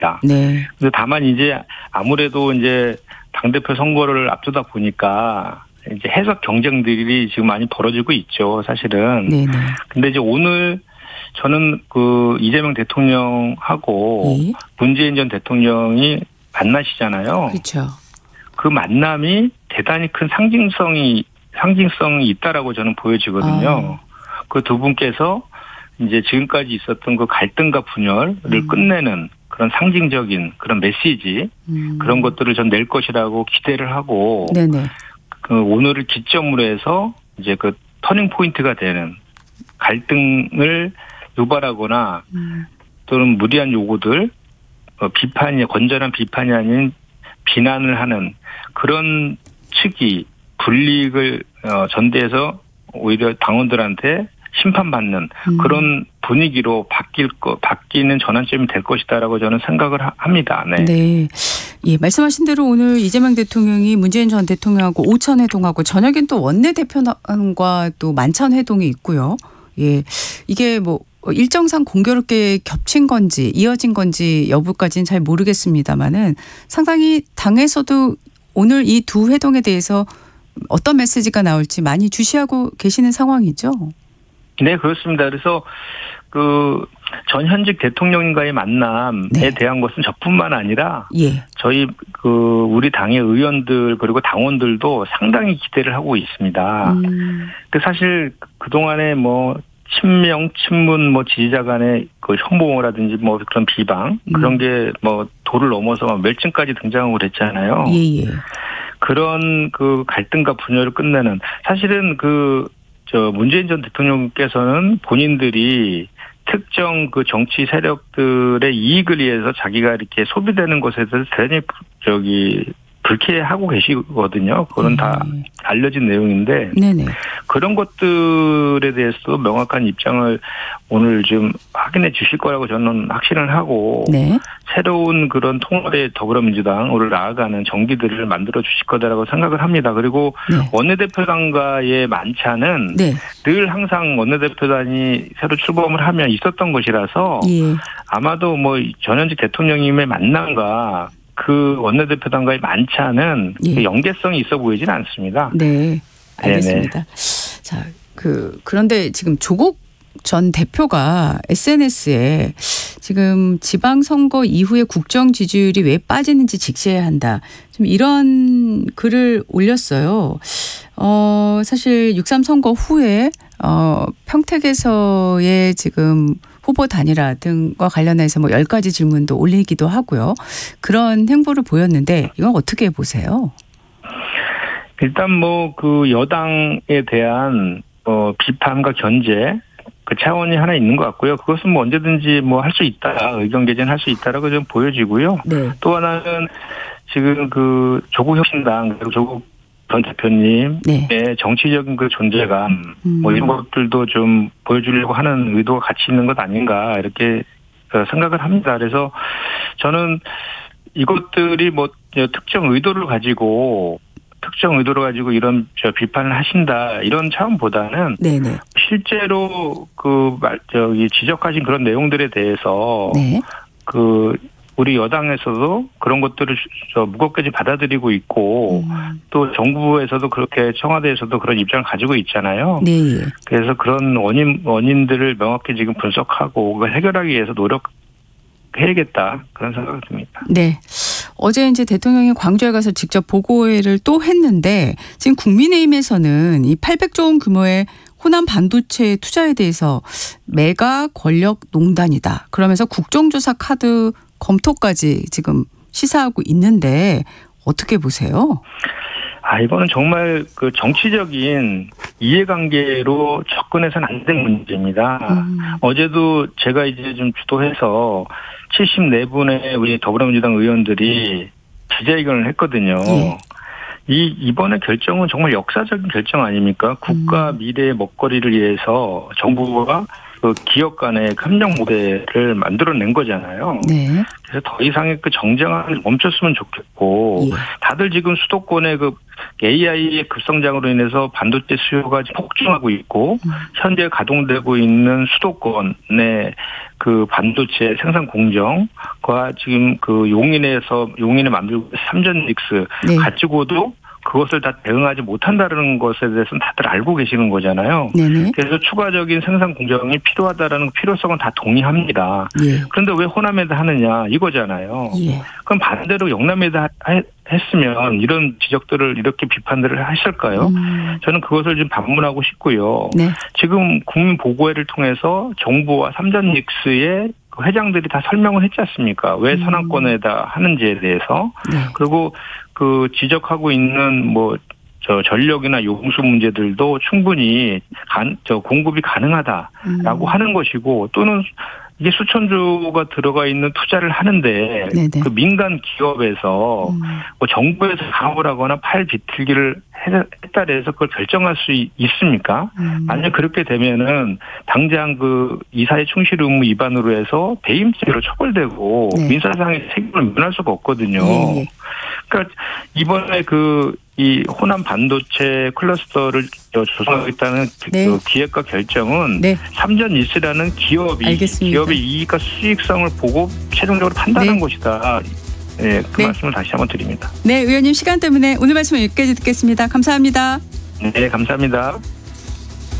네. 근데 다만 이제 아무래도 이제 당대표 선거를 앞두다 보니까 이제 해석 경쟁들이 지금 많이 벌어지고 있죠, 사실은. 네네. 근데 이제 오늘 저는 그 이재명 대통령하고 예. 문재인 전 대통령이 만나시잖아요. 그렇죠. 그 만남이 대단히 큰 상징성이 있다라고 저는 보여지거든요. 그 두 분께서 이제 지금까지 있었던 그 갈등과 분열을 끝내는 그런 상징적인 그런 메시지 그런 것들을 전 낼 것이라고 기대를 하고 네네. 그 오늘을 기점으로 해서 이제 그 터닝 포인트가 되는 갈등을 유발하거나 또는 무리한 요구들 비판이 건전한 비판이 아닌 비난을 하는 그런 측이 불이익을 전대해서 오히려 당원들한테 심판받는 그런 분위기로 바뀌는 전환점이 될 것이다라고 저는 생각을 합니다. 네. 네. 예, 말씀하신 대로 오늘 이재명 대통령이 문재인 전 대통령하고 오천 회동하고 저녁엔 또 원내대표단과 또 만찬 회동이 있고요. 예. 이게 뭐 일정상 공교롭게 겹친 건지 이어진 건지 여부까지는 잘 모르겠습니다만은 상당히 당에서도 오늘 이 두 회동에 대해서 어떤 메시지가 나올지 많이 주시하고 계시는 상황이죠. 네, 그렇습니다. 그래서 그 전현직 대통령과의 만남에 네. 대한 것은 저뿐만 아니라 예. 저희 그 우리 당의 의원들 그리고 당원들도 상당히 기대를 하고 있습니다. 그 사실 그 동안에 뭐 친명, 친문 뭐 지지자 간의 그 혐오라든지 뭐 그런 비방 그런 게 뭐 도를 넘어서 멸칭까지 등장하고 그랬잖아요. 예예. 그런 그 갈등과 분열을 끝내는 사실은 문재인 전 대통령께서는 본인들이 특정 그 정치 세력들의 이익을 위해서 자기가 이렇게 소비되는 것에 대해서 대단히 불쾌하고 계시거든요. 그건 다 알려진 내용인데 네네. 그런 것들에 대해서도 명확한 입장을 오늘 좀 확인해 주실 거라고 저는 확신을 하고 네. 새로운 그런 통합의 더불어민주당으로 나아가는 정기들을 만들어 주실 거다라고 생각을 합니다. 그리고 네. 원내대표단과의 만찬은 네. 늘 항상 원내대표단이 새로 출범을 하면 있었던 것이라서 예. 아마도 뭐 전현직 대통령님의 만남과 그 원내대표단과의 만찬은 예. 연계성이 있어 보이지는 않습니다. 네. 알겠습니다. 네네. 자, 그런데 지금 조국 전 대표가 SNS에 지금 지방선거 이후에 국정 지지율이 왜 빠지는지 직시해야 한다. 좀 이런 글을 올렸어요. 사실 6.3 선거 후에 평택에서의 지금 후보 단일화 등과 관련해서 뭐 10가지 질문도 올리기도 하고요. 그런 행보를 보였는데 이건 어떻게 보세요? 일단 뭐 그 여당에 대한 비판과 견제 그 차원이 하나 있는 것 같고요. 그것은 뭐 언제든지 뭐 할 수 있다, 의견 개진할 수 있다라고 좀 보여지고요. 네. 또 하나는 지금 그 조국 혁신당 그리고 조국 전 대표님의 네. 정치적인 그 존재감 뭐 이런 것들도 좀 보여주려고 하는 의도가 같이 있는 것 아닌가 이렇게 생각을 합니다. 그래서 저는 이것들이 뭐 특정 의도를 가지고 이런 비판을 하신다 이런 차원보다는 네네. 실제로 지적하신 그런 내용들에 대해서 네. 우리 여당에서도 그런 것들을 무겁게 받아들이고 있고 또 정부에서도 그렇게 청와대에서도 그런 입장을 가지고 있잖아요. 네. 그래서 그런 원인들을 명확히 지금 분석하고 그걸 해결하기 위해서 노력해야겠다 그런 생각이 듭니다. 네. 어제 이제 대통령이 광주에 가서 직접 보고회를 또 했는데 지금 국민의힘에서는 이 800조 원 규모의 호남 반도체 투자에 대해서 메가 권력 농단이다. 그러면서 국정조사 카드 검토까지 지금 시사하고 있는데 어떻게 보세요? 이거는 정말 그 정치적인 이해관계로 접근해서는 안 되는 문제입니다. 어제도 제가 이제 좀 주도해서 74분의 우리 더불어민주당 의원들이 기자회견을 했거든요. 예. 이번의 결정은 정말 역사적인 결정 아닙니까? 국가 미래의 먹거리를 위해서 정부가 그 기업 간의 협력 모델을 만들어낸 거잖아요. 네. 그래서 더 이상의 그 정쟁을 멈췄으면 좋겠고 예. 다들 지금 수도권의 그 AI의 급성장으로 인해서 반도체 수요가 폭증하고 있고 현재 가동되고 있는 수도권의 그 반도체 생산 공정과 지금 그 용인에 만들고 있는 삼전닉스 네. 가지고도 그것을 다 대응하지 못한다는 것에 대해서는 다들 알고 계시는 거잖아요. 네네. 그래서 추가적인 생산 공정이 필요하다라는 필요성은 다 동의합니다. 예. 그런데 왜 호남에다 하느냐 이거잖아요. 예. 그럼 반대로 영남에다 했으면 이런 지적들을 이렇게 비판들을 하실까요? 저는 그것을 좀 반문하고 싶고요. 네. 지금 국민보고회를 통해서 정부와 삼전닉스의 회장들이 다 설명을 했지 않습니까? 왜 서남권에다 하는지에 대해서. 네. 그리고 그 지적하고 있는 전력이나 용수 문제들도 충분히 공급이 가능하다라고 하는 것이고 또는 이게 수천조가 들어가 있는 투자를 하는데 네네. 그 민간 기업에서 정부에서 가업을 하거나 팔 비틀기를 했다 해서 그걸 결정할 수 있습니까? 만약 그렇게 되면은 당장 그 이사회 충실 의무 위반으로 해서 배임죄로 처벌되고 네. 민사상의 책임을 면할 수가 없거든요. 예. 그러니까 이번에 이 호남 반도체 클러스터를 조성하겠다는 네. 그 기획과 결정은 네. 삼전이스라는 알겠습니다. 기업의 이익과 수익성을 보고 최종적으로 판단한 네. 것이다. 네, 그 네. 말씀을 다시 한번 드립니다. 네, 의원님 시간 때문에 오늘 말씀 여기까지 듣겠습니다. 감사합니다. 네, 감사합니다.